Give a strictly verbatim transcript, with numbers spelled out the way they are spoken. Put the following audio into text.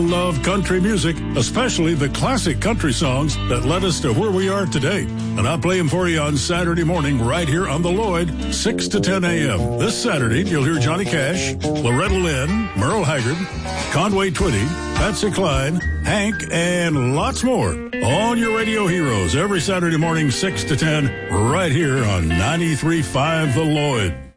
Love country music, especially the classic country songs that led us to where we are today. And I play them for you on Saturday morning right here on the Lloyd, six to ten a.m. This Saturday, you'll hear Johnny Cash, Loretta Lynn, Merle Haggard, Conway Twitty, Patsy Cline, Hank, and lots more on your radio heroes every Saturday morning, six to ten, right here on ninety-three point five The Lloyd.